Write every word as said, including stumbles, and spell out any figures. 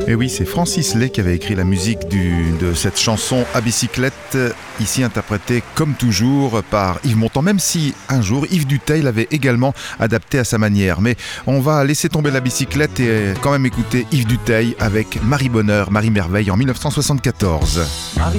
Et oui, c'est Francis Lay qui avait écrit la musique du, de cette chanson à bicyclette, ici interprétée comme toujours par Yves Montand, même si un jour Yves Duteil l'avait également adapté à sa manière. Mais on va laisser tomber la bicyclette et quand même écouter Yves Duteil avec Marie Bonheur, Marie Merveille en mille neuf cent soixante-quatorze.